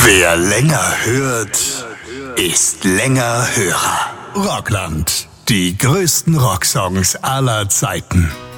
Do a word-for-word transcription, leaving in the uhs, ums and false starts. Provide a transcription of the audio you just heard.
Wer länger hört, ist länger Hörer. Rockland, die größten Rocksongs aller Zeiten.